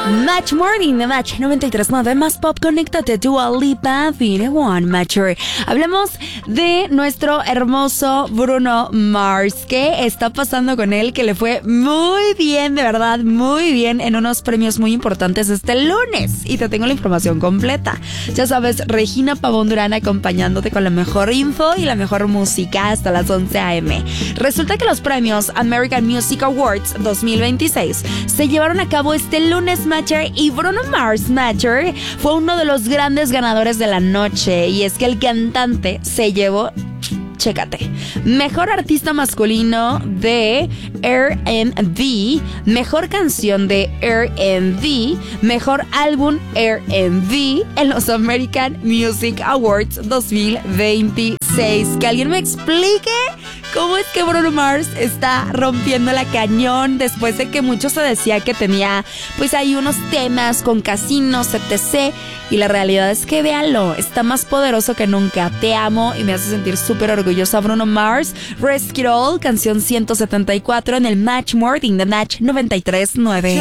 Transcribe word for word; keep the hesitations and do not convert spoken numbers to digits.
Match Morning de Match noventa y tres punto nueve, más pop, conéctate, Dua Lipa, Be The One, Matcher. Hablemos de nuestro hermoso Bruno Mars. ¿Qué está pasando con él? Que le fue muy bien, de verdad, muy bien en unos premios muy importantes este lunes. Y te tengo la información completa. Ya sabes, Regina Pavón Durán acompañándote con la mejor info y la mejor música hasta las once a eme. Resulta que los premios American Music Awards dos mil veintiséis se llevaron a cabo este lunes, Matcher, y Bruno Mars, Matcher, fue uno de los grandes ganadores de la noche. Y es que el cantante se llevó, chécate, mejor artista masculino de R and B, mejor canción de R and B, mejor álbum R and B en los American Music Awards dos mil veintiséis. Que alguien me explique cómo es que Bruno Mars está rompiendo la cañón después de que mucho se decía que tenía pues ahí unos temas con casinos, etcétera. Y la realidad es que véanlo, está más poderoso que nunca. Te amo y me hace sentir súper orgullosa. Bruno Mars, Risk It All, canción ciento setenta y cuatro en el Match Morning de Match noventa y tres punto nueve.